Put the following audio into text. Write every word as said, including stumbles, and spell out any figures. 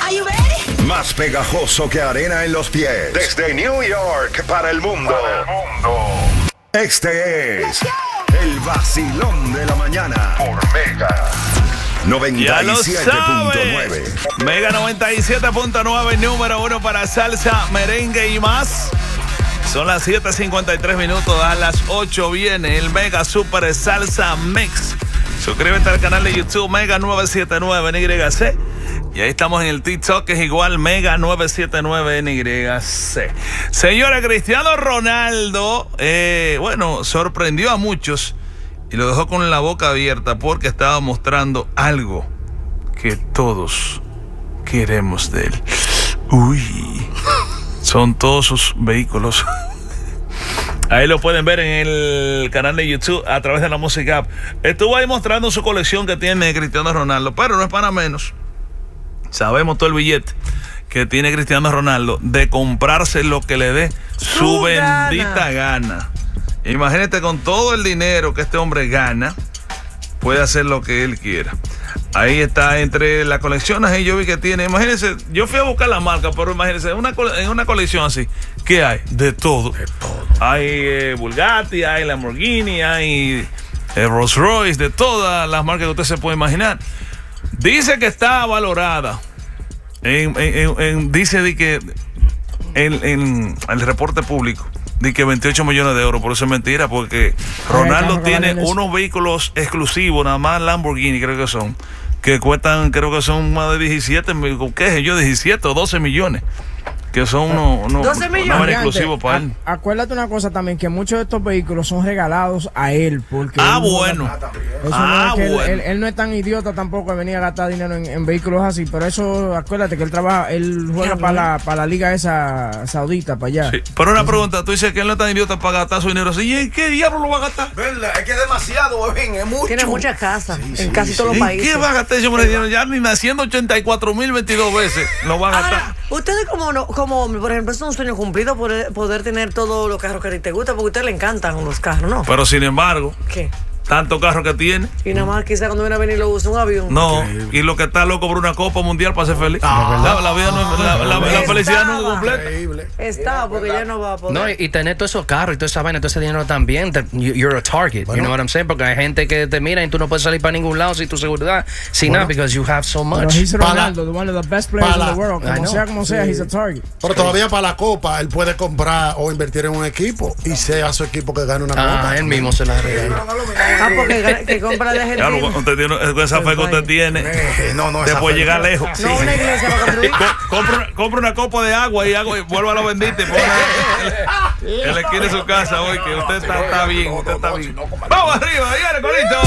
Are you ready? Más pegajoso que arena en los pies. Desde New York para el mundo. Para el mundo. Este es el vacilón de la mañana por Mega noventa y siete punto nueve. Mega noventa y siete punto nueve, número uno para salsa, merengue y más. Son las siete cincuenta y tres minutos, a las ocho viene el Mega Super Salsa Mix. Suscríbete al canal de YouTube Mega nueve siete nueve N Y C. Y ahí estamos en el TikTok, que es igual Mega nueve siete nueve N Y C. Señora, Cristiano Ronaldo, eh, bueno, sorprendió a muchos y lo dejó con la boca abierta porque estaba mostrando algo que todos queremos de él. Uy, son todos sus vehículos. Ahí lo pueden ver en el canal de YouTube a través de la Music App. Estuvo ahí mostrando su colección que tiene Cristiano Ronaldo, pero no es para menos. Sabemos todo el billete que tiene Cristiano Ronaldo de comprarse lo que le dé su, su bendita gana. Imagínate, con todo el dinero que este hombre gana, puede hacer lo que él quiera. Ahí está, entre las colecciones y yo vi que tiene, imagínense, yo fui a buscar la marca, pero imagínense, una, en una colección así, ¿qué hay? De todo. De todo. Hay eh, Bugatti, hay Lamborghini, hay eh, Rolls Royce, de todas las marcas que usted se puede imaginar. Dice que está valorada en, en, en, en dice de que en, en el reporte público de que veintiocho millones de euros, por eso es mentira, porque Ronaldo tiene unos vehículos exclusivos, nada más Lamborghini creo que son, que cuestan, creo que son más de diecisiete, ¿qué sé yo? diecisiete o doce millones. Que son unos uno, uno exclusivos para él. Acuérdate una cosa también, que muchos de estos vehículos son regalados a él. Porque ah, él bueno. No, ah, no es bueno. Él, él, él no es tan idiota tampoco de venir a gastar dinero en, en vehículos así. Pero eso, acuérdate que él trabaja, él juega para la, para la liga esa saudita, para allá. Sí. Pero una pregunta, tú dices que él no es tan idiota para gastar su dinero así. ¿Y qué diablo lo va a gastar? ¿Verdad? Es que es demasiado, ven, es mucho. Tiene muchas casas sí, en sí, casi sí. todos los países. ¿Y qué va a gastar ese hombre de dinero? Ya ni naciendo ochenta y cuatro mil veintidós veces lo va a gastar. Ahora, ustedes como, no, como hombre, por ejemplo, es un sueño cumplido poder, poder tener todos los carros que a ti te gustan, porque a usted le encantan los carros, ¿no? Pero sin embargo, ¿qué? Tanto carro que tiene. Y nada más quizá cuando viene a venir lo usa un avión. No, increíble. Y lo que está loco por una copa mundial para ser feliz. Ah, la, la vida no es, la, la, la felicidad no es completa. Increíble. Está, porque ya no va a poder. No, y, y tener todos esos carros y toda esa vaina, todo ese dinero también, te, you, you're a target, bueno. You know what I'm saying? Porque hay gente que te mira y tú no puedes salir para ningún lado sin tu seguridad, sin bueno. nada, because you have so much. Pero he's Ronaldo, one of the best players in the world. Como sea como sea, sí. He's a target. Pero todavía para la copa, él puede comprar o invertir en un equipo y sea su equipo que gane una ah, copa. él mismo se la regala. Ah, porque que compra de Argentina. Claro, usted tiene, con esa fe que usted tiene, eh, no, no, te puede fe, llegar lejos. No, sí. Una iglesia para construir. Compra una, compra una copa de agua y, agua y vuelva a lo bendito. Él le quiere su casa hoy, que usted está, está bien, usted está bien. Vamos arriba, viene, Corito.